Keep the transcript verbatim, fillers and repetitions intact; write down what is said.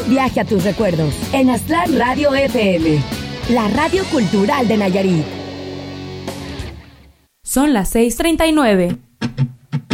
Viaje a tus recuerdos en Aztlán Radio F M, la radio cultural de Nayarit. Son las seis treinta y nueve.